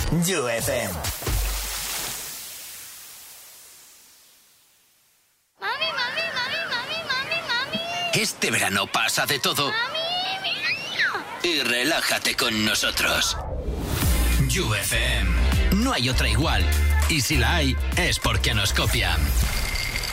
You FM. Este verano pasa de todo. Y relájate con nosotros. You FM. No hay otra igual. Y si la hay, es porque nos copian.